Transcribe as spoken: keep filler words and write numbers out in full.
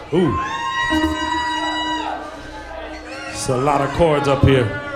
Ooh. It's a lot of chords up here.